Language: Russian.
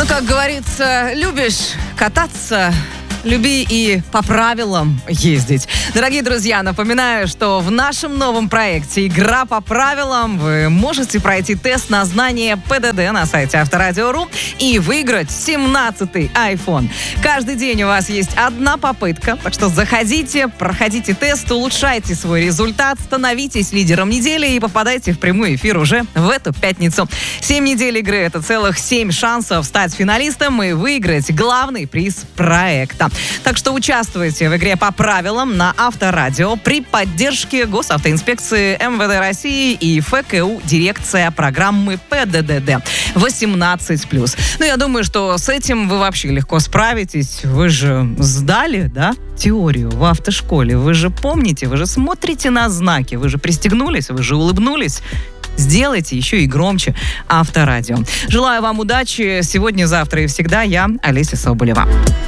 Как говорится, любишь кататься, люби и по правилам ездить. Дорогие друзья, напоминаю, что в нашем новом проекте «Игра по правилам» вы можете пройти тест на знание ПДД на сайте Авторадио.ру и выиграть 17-й iPhone. Каждый день у вас есть одна попытка, так что заходите, проходите тест, улучшайте свой результат, становитесь лидером недели и попадайте в прямой эфир уже в эту пятницу. 7 недель игры — это целых 7 шансов стать финалистом и выиграть главный приз проекта. Так что участвуйте в игре по правилам на Авторадио при поддержке Госавтоинспекции, МВД России и ФКУ дирекция программы ПДД 18+. Ну, я думаю, что с этим вы вообще легко справитесь. Вы же сдали, да, теорию в автошколе. Вы же помните, вы же смотрите на знаки, вы же пристегнулись, вы же улыбнулись. Сделайте еще и громче Авторадио. Желаю вам удачи сегодня, завтра и всегда. Я Олеся Соболева.